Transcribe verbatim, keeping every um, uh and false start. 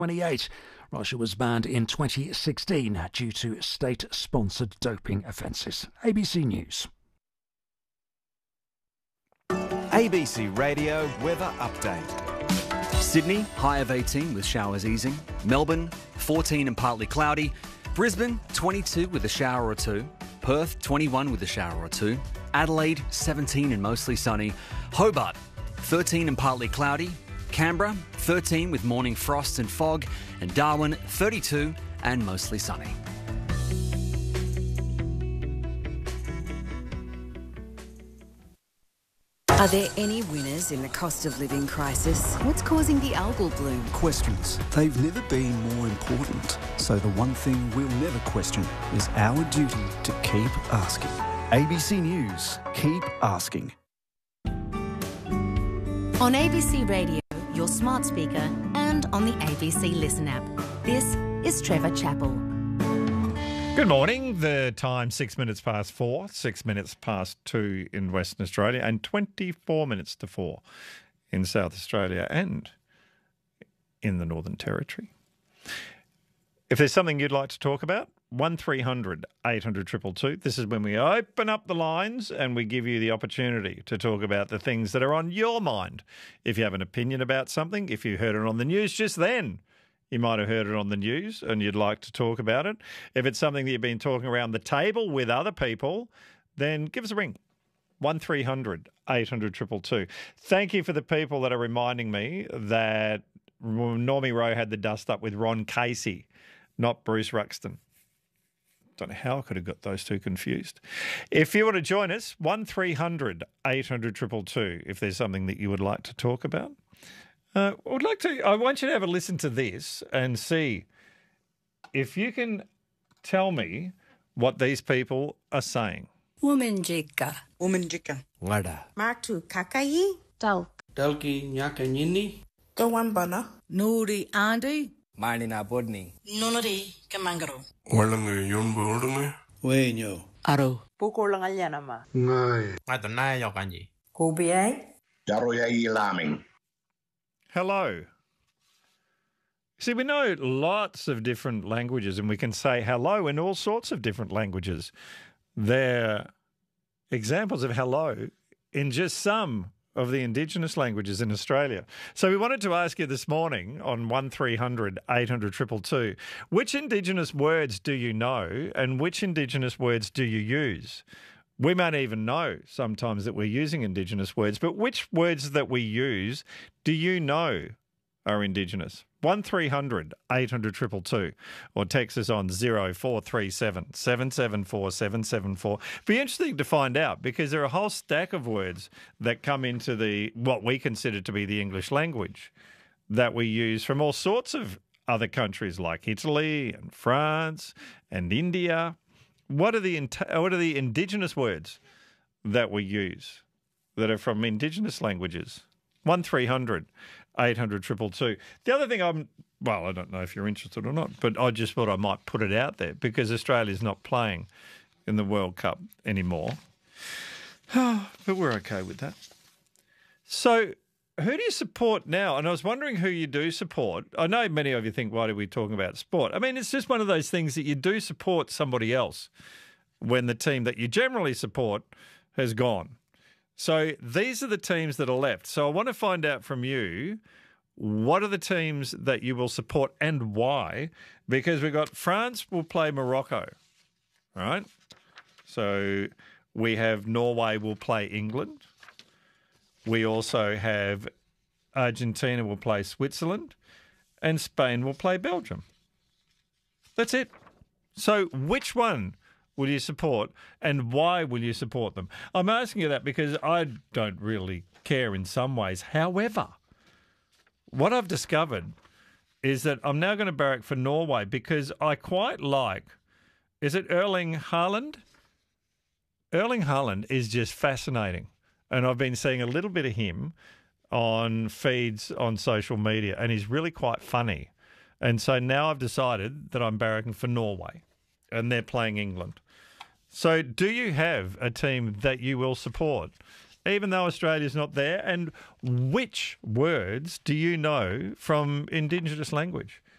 twenty-eight. Russia was banned in twenty sixteen due to state-sponsored doping offences. A B C News. A B C Radio Weather Update. Sydney, high of eighteen with showers easing. Melbourne, fourteen and partly cloudy. Brisbane, twenty-two with a shower or two. Perth, twenty-one with a shower or two. Adelaide, seventeen and mostly sunny. Hobart, thirteen and partly cloudy. Canberra, thirteen with morning frost and fog. And Darwin, thirty-two and mostly sunny. Are there any winners in the cost of living crisis? What's causing the algal bloom? Questions. They've never been more important. So the one thing we'll never question is our duty to keep asking. A B C News. Keep asking. On A B C Radio, your smart speaker, and on the A B C Listen app. This is Trevor Chappell. Good morning. The time six minutes past four, six minutes past two in Western Australia, and twenty-four minutes to four in South Australia and in the Northern Territory. If there's something you'd like to talk about, one three hundred eight hundred two two two. This is when we open up the lines and we give you the opportunity to talk about the things that are on your mind. If you have an opinion about something, if you heard it on the news just then, you might have heard it on the news and you'd like to talk about it. If it's something that you've been talking around the table with other people, then give us a ring. one three hundred eight hundred two two two. Thank you for the people that are reminding me that Normie Rowe had the dust up with Ron Casey, not Bruce Ruxton. Don't know how I could have got those two confused. If you want to join us, one three hundred eight hundred two two two if there's something that you would like to talk about. Uh, I would like to. I want you to have a listen to this and see if you can tell me what these people are saying. Womanjika. Womanjika. Wada. Martu kakai. Dal. Dalki nyaka nyini. Kawambana. Nuri Andy. Marnina Bodni. Nunari Kamangaro. Walange yombo orunge. Wenyo. Aro. Puko langalyanama. Ngai. Madonna yokanji. Kubiai. Daroyai laming. Hello. See, we know lots of different languages and we can say hello in all sorts of different languages. They're examples of hello in just some of the Indigenous languages in Australia. So we wanted to ask you this morning on one three hundred eight hundred two two two, which Indigenous words do you know and which Indigenous words do you use? We might even know sometimes that we're using Indigenous words, but which words that we use do you know are Indigenous? one three hundred eight hundred two two two or text us on zero four three seven seven seven four seven seven four. Be interesting to find out because there are a whole stack of words that come into the what we consider to be the English language that we use from all sorts of other countries like Italy and France and India. What are the what are the Indigenous words that we use that are from Indigenous languages? one three hundred eight hundred two two two. The other thing I'm, well, I don't know if you're interested or not, but I just thought I might put it out there because Australia's not playing in the World Cup anymore. But we're okay with that. So who do you support now? And I was wondering who you do support. I know many of you think, why are we talking about sport? I mean, it's just one of those things that you do support somebody else when the team that you generally support has gone. So these are the teams that are left. So I want to find out from you, what are the teams that you will support and why? Because we've got France will play Morocco, all right? So we have Norway will play England. We also have Argentina will play Switzerland and Spain will play Belgium. That's it. So which one will you support and why will you support them? I'm asking you that because I don't really care in some ways. However, what I've discovered is that I'm now going to barrack for Norway because I quite like, is it Erling Haaland? Erling Haaland is just fascinating. And I've been seeing a little bit of him on feeds on social media, and he's really quite funny. And so now I've decided that I'm barracking for Norway, and they're playing England. So do you have a team that you will support, even though Australia's not there? And which words do you know from Indigenous language?